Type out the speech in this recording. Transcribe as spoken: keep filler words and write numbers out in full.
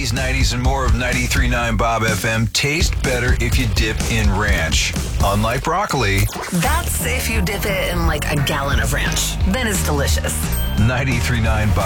eighties, nineties, and more of ninety-three point nine Bob F M taste better if you dip in ranch. Unlike broccoli, That's if you dip it in like a gallon of ranch. Then it's delicious. ninety-three point nine Bob